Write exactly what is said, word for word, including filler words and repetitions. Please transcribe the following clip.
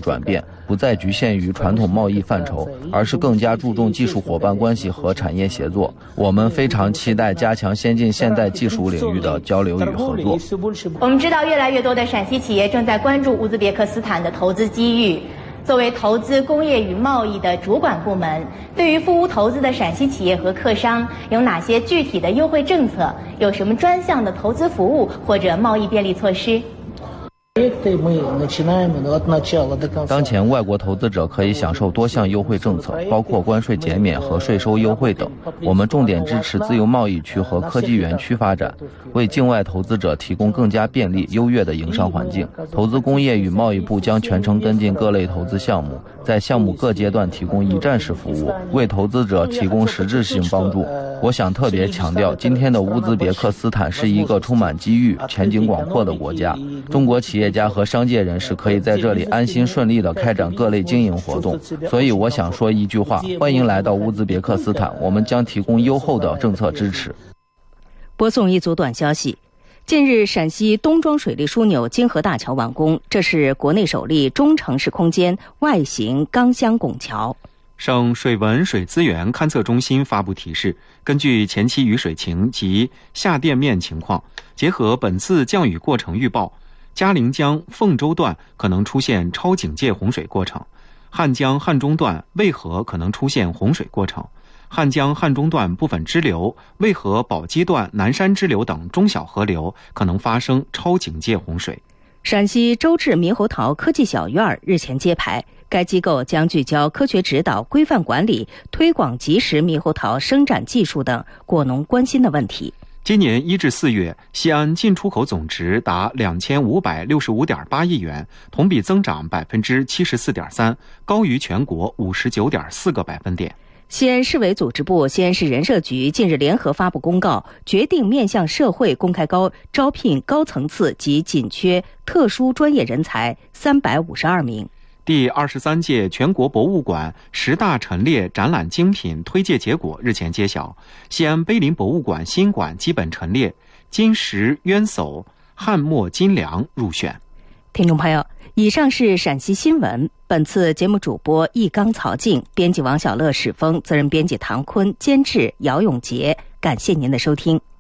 转变，不再局限于传统贸易范畴，而是更加注重技术伙伴关系和产业协作。我们非常期待加强先进现代技术领域的交流与合作。 我们知道越来越多的陕西企业正在关注乌兹别克斯坦的投资机遇。作为投资、工业与贸易的主管部门，对于赴乌投资的陕西企业和客商有哪些具体的优惠政策？有什么专项的投资服务或者贸易便利措施？ 当前外国投资者可以享受多项优惠政策，包括关税减免和税收优惠等。我们重点支持自由贸易区和科技园区发展，为境外投资者提供更加便利、优越的营商环境。投资工业与贸易部将全程跟进各类投资项目，在项目各阶段提供一站式服务，为投资者提供实质性帮助。我想特别强调，今天的乌兹别克斯坦是一个充满机遇、前景广阔的国家。中国企业家和商界人士可以在这里安心顺利地开展各类经营活动。所以我想说一句话：欢迎来到乌兹别克斯坦，我们将提供优厚的政策支持。 播送一组短消息。近日，陕西东庄水利枢纽金河大桥完工，这是国内首例中城市空间外形钢箱拱桥。 省水文水资源勘测中心发布提示，根据前期雨水情及下垫面情况，结合本次降雨过程预报，嘉陵江凤洲段可能出现超警戒洪水过程，汉江汉中段渭河可能出现洪水过程，汉江汉中段部分支流、渭河宝鸡段南山支流等中小河流可能发生超警戒洪水。 陕西周至猕猴桃科技小院日前揭牌，该机构将聚焦科学指导、规范管理、推广即食猕猴桃生长技术等果农关心的问题。 今年一至四月，西安进出口总值达两千五百六十五点八亿元，同比增长百分之七十四点三，高于全国五十九点四个百分点。 西安市委组织部、西安市人社局近日联合发布公告，决定面向社会公开高招聘高层次及紧缺特殊专业人才三百五十二名。 第二十三届全国博物馆十大陈列展览精品推介结果日前揭晓，西安碑林博物馆新馆基本陈列金石鸢叟、汉墨金梁入选。 听众朋友，以上是陕西新闻。本次节目主播易纲、曹静，编辑王小乐、史峰，责任编辑唐坤，监制姚永杰。感谢您的收听。